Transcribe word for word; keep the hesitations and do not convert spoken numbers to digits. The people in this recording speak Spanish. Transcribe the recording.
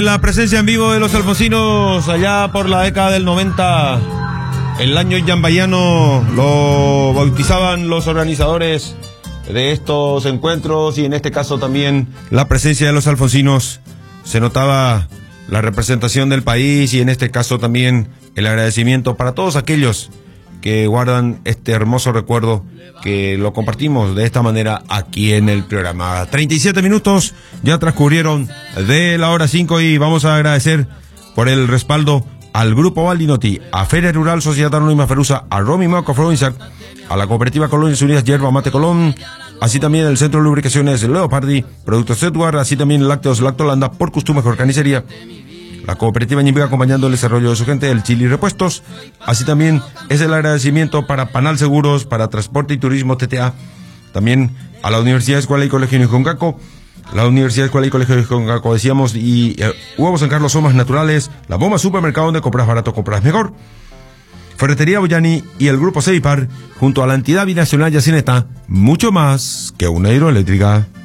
la presencia en vivo de los alfonsinos allá por la década del noventa. El año yambayano lo bautizaban los organizadores de estos encuentros, y en este caso también la presencia de los alfonsinos. Se notaba la representación del país, y en este caso también el agradecimiento para todos aquellos que guardan este hermoso recuerdo, que lo compartimos de esta manera aquí en el programa. treinta y siete minutos ya transcurrieron de la hora cinco, y vamos a agradecer por el respaldo al Grupo Valdinotti, a Feria Rural Sociedad Anónima Ferusa, a Romy Maco Provincial, a la Cooperativa Colonias Unidas Yerba Mate Colón, así también el Centro de Lubricaciones Leopardi, Productos Edward, así también Lácteos Lactolanda, Por Custum Mejor Carnicería, la Cooperativa Ñibiga acompañando el desarrollo de su gente, el Chili Repuestos. Así también es el agradecimiento para Panal Seguros, para Transporte y Turismo T T A, también a la Universidad Escuela y Colegio Nijongaco, la Universidad Escuela y Colegio Nijongaco, decíamos, y eh, Huevos San Carlos Somas Naturales, la Bomba Supermercado, donde compras barato, compras mejor, Ferretería Boyani y el Grupo Ceipar, junto a la entidad binacional Yacineta, mucho más que una hidroeléctrica.